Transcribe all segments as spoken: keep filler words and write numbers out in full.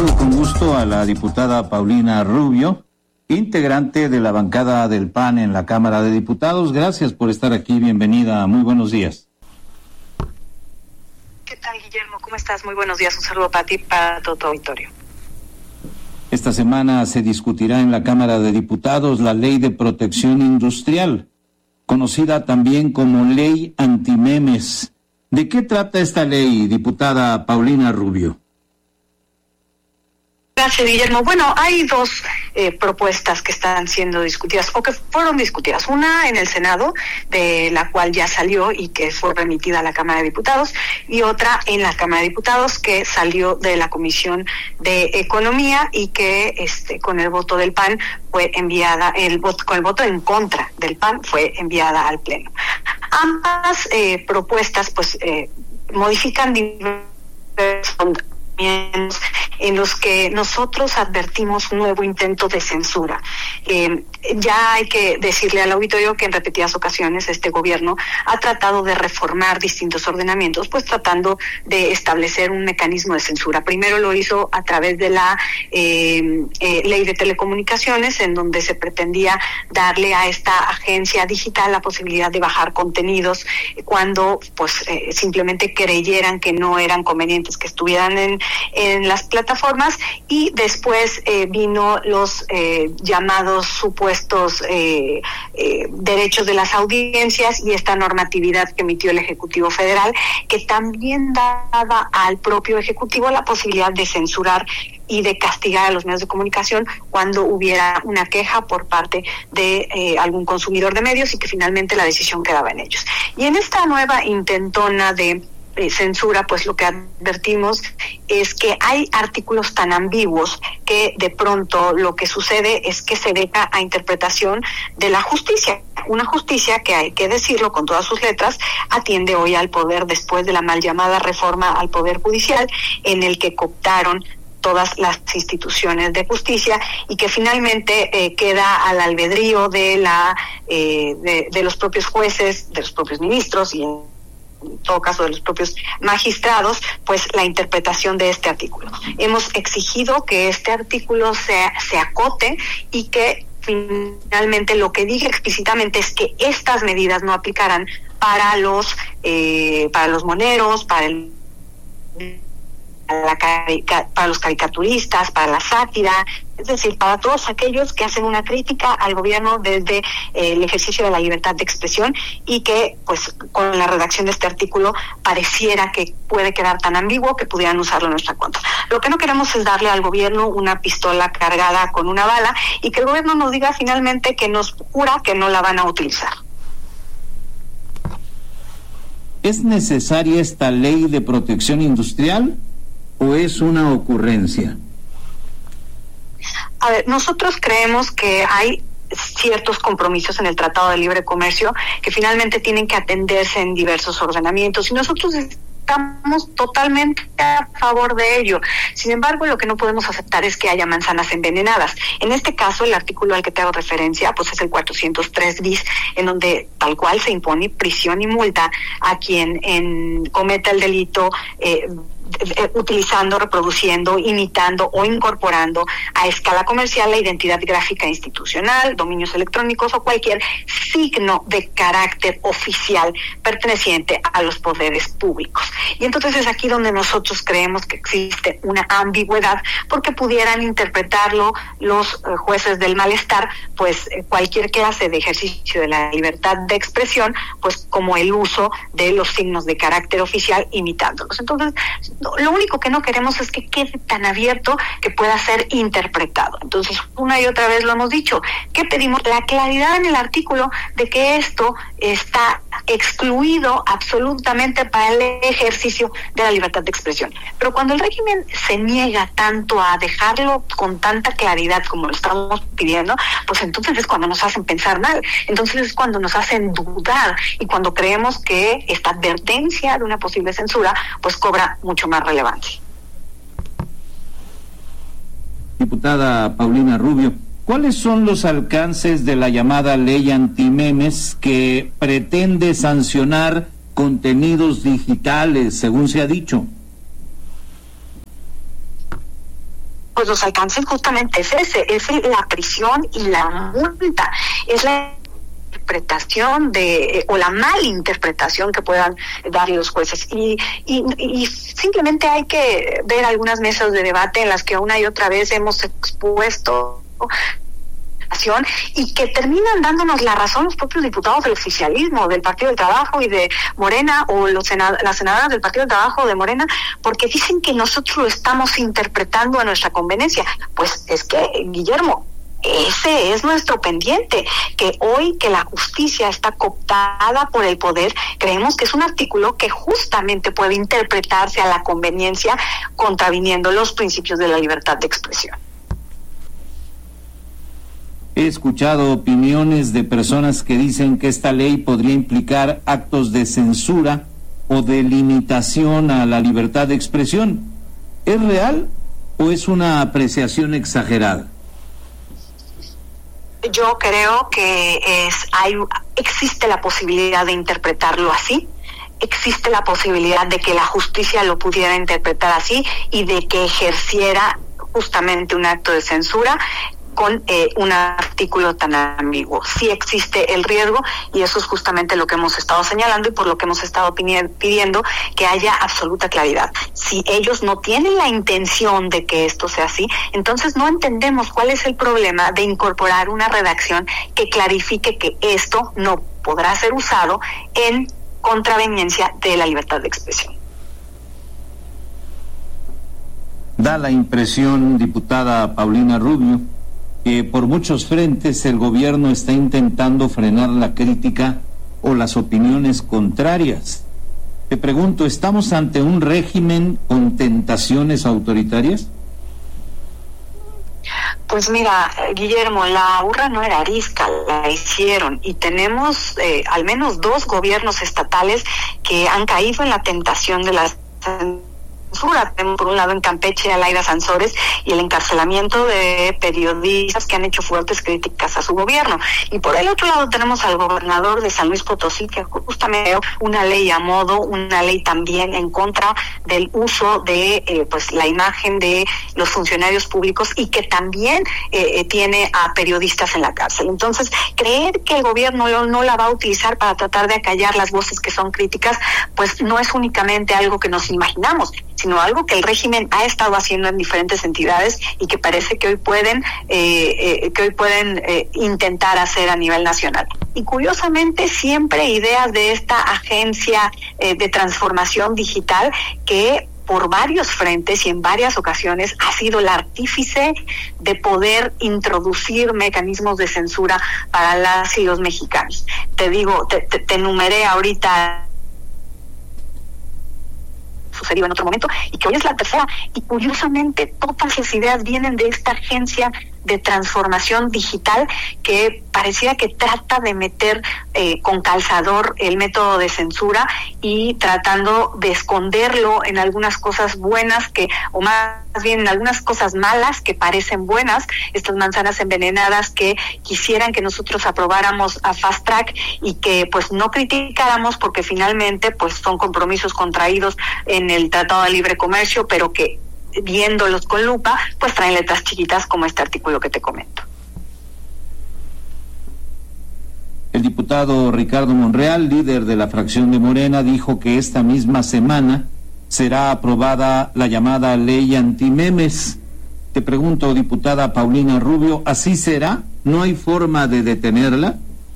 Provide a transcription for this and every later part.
Saludo con gusto a la diputada Paulina Rubio, integrante de la bancada del P A N en la Cámara de Diputados. Gracias por estar aquí, bienvenida, muy buenos días. ¿Qué tal, Guillermo? ¿Cómo estás? Muy buenos días, un saludo para ti y para todo tu auditorio. Esta semana se discutirá en la Cámara de Diputados la Ley de Protección Industrial, conocida también como Ley Antimemes. ¿De qué trata esta ley, diputada Paulina Rubio? Gracias, Guillermo. Bueno, hay dos eh, propuestas que están siendo discutidas o que fueron discutidas. Una en el Senado, de la cual ya salió y que fue remitida a la Cámara de Diputados, y otra en la Cámara de Diputados que salió de la Comisión de Economía y que este con el voto del P A N fue enviada, el voto con el voto en contra del P A N fue enviada al Pleno. Ambas eh, propuestas pues eh, modifican diversos en los que nosotros advertimos un nuevo intento de censura. Eh, ya hay que decirle al auditorio que en repetidas ocasiones este gobierno ha tratado de reformar distintos ordenamientos, pues tratando de establecer un mecanismo de censura. Primero lo hizo a través de la eh, eh, Ley de Telecomunicaciones, en donde se pretendía darle a esta agencia digital la posibilidad de bajar contenidos cuando pues eh, simplemente creyeran que no eran convenientes que estuvieran en, en las plataformas, y después eh, vino los eh, llamados supuestos eh, eh, derechos de las audiencias y esta normatividad que emitió el Ejecutivo Federal, que también daba al propio Ejecutivo la posibilidad de censurar y de castigar a los medios de comunicación cuando hubiera una queja por parte de eh, algún consumidor de medios y que finalmente la decisión quedaba en ellos. Y en esta nueva intentona de Eh, censura, pues lo que advertimos es que hay artículos tan ambiguos que de pronto lo que sucede es que se deja a interpretación de la justicia, una justicia que, hay que decirlo con todas sus letras, atiende hoy al poder después de la mal llamada reforma al Poder Judicial, en el que cooptaron todas las instituciones de justicia y que finalmente eh, queda al albedrío de la eh, de, de los propios jueces, de los propios ministros y en en todo caso de los propios magistrados, pues la interpretación de este artículo. Hemos exigido que este artículo se, se acote y que finalmente lo que diga explícitamente es que estas medidas no aplicarán para los eh, para los moneros, para el La, para los caricaturistas, para la sátira, es decir, para todos aquellos que hacen una crítica al gobierno desde eh, el ejercicio de la libertad de expresión, y que pues con la redacción de este artículo pareciera que puede quedar tan ambiguo que pudieran usarlo en nuestra contra. Lo que no queremos es darle al gobierno una pistola cargada con una bala y que el gobierno nos diga finalmente que nos jura que no la van a utilizar. ¿Es necesaria esta ley de protección industrial o es una ocurrencia? A ver, nosotros creemos que hay ciertos compromisos en el Tratado de Libre Comercio que finalmente tienen que atenderse en diversos ordenamientos, y nosotros estamos totalmente a favor de ello. Sin embargo, lo que no podemos aceptar es que haya manzanas envenenadas. En este caso, el artículo al que te hago referencia, pues es el cuatrocientos tres bis, en donde tal cual se impone prisión y multa a quien en, cometa el delito eh, utilizando, reproduciendo, imitando o incorporando a escala comercial la identidad gráfica institucional, dominios electrónicos o cualquier signo de carácter oficial perteneciente a los poderes públicos. Y entonces es aquí donde nosotros creemos que existe una ambigüedad, porque pudieran interpretarlo los eh, jueces del malestar, pues eh, cualquier clase de ejercicio de la libertad de expresión, pues como el uso de los signos de carácter oficial imitándolos. Entonces, lo único que no queremos es que quede tan abierto que pueda ser interpretado. Entonces, una y otra vez lo hemos dicho, que pedimos la claridad en el artículo de que esto está excluido absolutamente para el ejercicio de la libertad de expresión. Pero cuando el régimen se niega tanto a dejarlo con tanta claridad como lo estamos pidiendo, pues entonces es cuando nos hacen pensar mal, entonces es cuando nos hacen dudar, y cuando creemos que esta advertencia de una posible censura pues cobra mucho más relevancia. Diputada Paulina Rubio, ¿cuáles son los alcances de la llamada ley antimemes que pretende sancionar contenidos digitales, según se ha dicho? pues los alcances justamente es ese, es la prisión y la multa, es la interpretación de o la malinterpretación que puedan dar los jueces y, y y simplemente hay que ver algunas mesas de debate en las que una y otra vez hemos expuesto y que terminan dándonos la razón los propios diputados del oficialismo, del Partido del Trabajo y de Morena, o los senad- las senadoras del Partido del Trabajo de Morena, porque dicen que nosotros lo estamos interpretando a nuestra conveniencia. Pues es que, Guillermo, ese es nuestro pendiente, que hoy que la justicia está cooptada por el poder, creemos que es un artículo que justamente puede interpretarse a la conveniencia, contraviniendo los principios de la libertad de expresión. He escuchado opiniones de personas que dicen que esta ley podría implicar actos de censura o de limitación a la libertad de expresión. ¿Es real o es una apreciación exagerada? Yo creo que es hay existe la posibilidad de interpretarlo así. Existe la posibilidad de que la justicia lo pudiera interpretar así y de que ejerciera justamente un acto de censura con eh, un artículo tan ambiguo. Sí existe el riesgo y eso es justamente lo que hemos estado señalando y por lo que hemos estado pidiendo que haya absoluta claridad. Si ellos no tienen la intención de que esto sea así, entonces no entendemos cuál es el problema de incorporar una redacción que clarifique que esto no podrá ser usado en contraveniencia de la libertad de expresión. Da la impresión, diputada Paulina Rubio, que por muchos frentes el gobierno está intentando frenar la crítica o las opiniones contrarias. Te pregunto, ¿estamos ante un régimen con tentaciones autoritarias? Pues mira, Guillermo, la burra no era arisca, la hicieron y tenemos eh, al menos dos gobiernos estatales que han caído en la tentación de las censura. Tenemos por un lado en Campeche a Laida Sansores y el encarcelamiento de periodistas que han hecho fuertes críticas a su gobierno. Y por el otro lado tenemos al gobernador de San Luis Potosí, que justamente una ley a modo, una ley también en contra del uso de eh, pues la imagen de los funcionarios públicos y que también eh, tiene a periodistas en la cárcel. Entonces, creer que el gobierno no, no la va a utilizar para tratar de acallar las voces que son críticas, pues no es únicamente algo que nos imaginamos, sino algo que el régimen ha estado haciendo en diferentes entidades y que parece que hoy pueden eh, eh, que hoy pueden eh, intentar hacer a nivel nacional. Y curiosamente siempre ideas de esta agencia eh, de transformación digital que por varios frentes y en varias ocasiones ha sido el artífice de poder introducir mecanismos de censura para las y los mexicanos. Te digo, te, te, te enumeré ahorita sucedió en otro momento y que hoy es la tercera, y curiosamente todas las ideas vienen de esta agencia de transformación digital que parecía que trata de meter eh, con calzador el método de censura y tratando de esconderlo en algunas cosas buenas que, o más bien en algunas cosas malas que parecen buenas, estas manzanas envenenadas que quisieran que nosotros aprobáramos a fast track y que pues no criticáramos porque finalmente pues son compromisos contraídos en el Tratado de Libre Comercio, pero que viéndolos con lupa, pues traen letras chiquitas como este artículo que te comento. El diputado Ricardo Monreal, líder de la fracción de Morena, dijo que esta misma semana será aprobada la llamada ley antimemes. Te pregunto, diputada Paulina Rubio, ¿así será? ¿No hay forma de detenerla?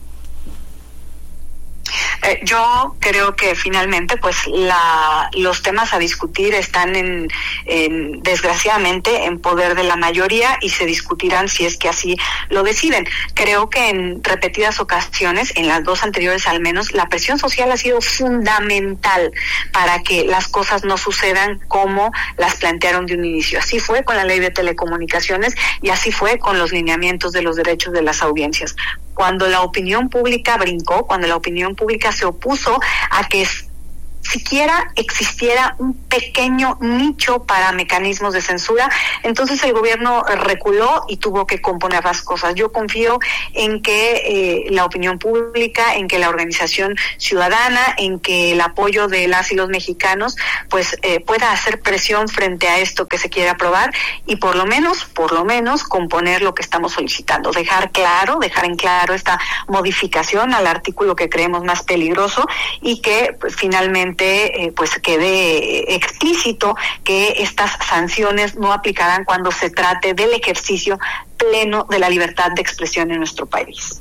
Eh, yo creo que finalmente pues la los temas a discutir están en, en desgraciadamente en poder de la mayoría y se discutirán si es que así lo deciden. Creo que en repetidas ocasiones, en las dos anteriores al menos, la presión social ha sido fundamental para que las cosas no sucedan como las plantearon de un inicio. Así fue con la ley de telecomunicaciones y así fue con los lineamientos de los derechos de las audiencias. Cuando la opinión pública brincó, cuando la opinión pública se opuso a que siquiera existiera un pequeño nicho para mecanismos de censura. Entonces el gobierno reculó y tuvo que componer las cosas. Yo confío en que eh, la opinión pública, en que la organización ciudadana, en que el apoyo de las y los mexicanos pues eh, pueda hacer presión frente a esto que se quiere aprobar y por lo menos, por lo menos componer lo que estamos solicitando, dejar claro, dejar en claro esta modificación al artículo que creemos más peligroso y que pues, finalmente eh, pues quede explícito que estas sanciones no aplicarán cuando se trate del ejercicio pleno de la libertad de expresión en nuestro país.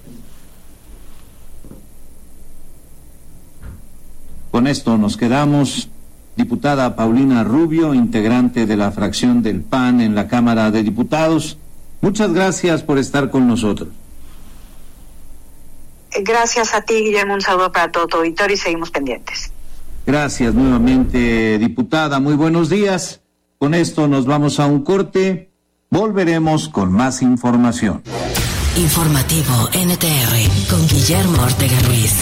Con esto nos quedamos. Diputada Paulina Rubio, integrante de la fracción del P A N en la Cámara de Diputados, muchas gracias por estar con nosotros. Gracias a ti, Guillermo, un saludo para todo tu auditorio y seguimos pendientes. Gracias nuevamente, diputada, muy buenos días. Con esto nos vamos a un corte, volveremos con más información. Informativo N T R con Guillermo Ortega Ruiz.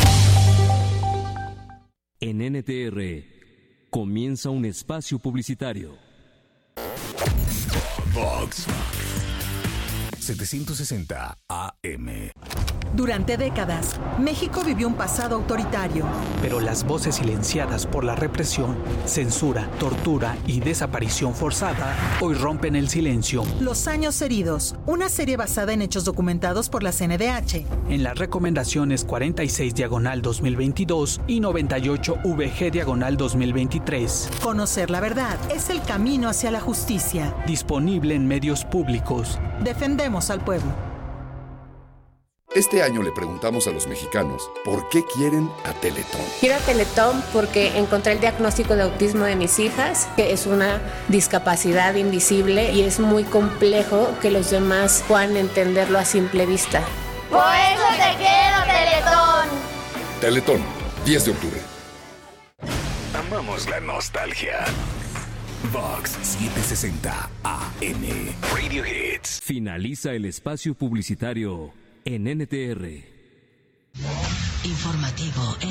En N T R comienza un espacio publicitario. Vox setecientos sesenta A M. Durante décadas, México vivió un pasado autoritario. Pero las voces silenciadas por la represión, censura, tortura y desaparición forzada hoy rompen el silencio. Los años heridos, una serie basada en hechos documentados por la C N D H. En las recomendaciones cuarenta y seis diagonal dos mil veintidós y noventa y ocho V G diagonal dos mil veintitrés. Conocer la verdad es el camino hacia la justicia. Disponible en medios públicos. Defendemos al pueblo. Este año le preguntamos a los mexicanos por qué quieren a Teletón. Quiero a Teletón porque encontré el diagnóstico de autismo de mis hijas, que es una discapacidad invisible y es muy complejo que los demás puedan entenderlo a simple vista. Por eso te quiero, Teletón. Teletón, diez de octubre. Amamos la nostalgia. Vox setecientos sesenta A M. Radio Hits. Finaliza el espacio publicitario en N T R. Informativo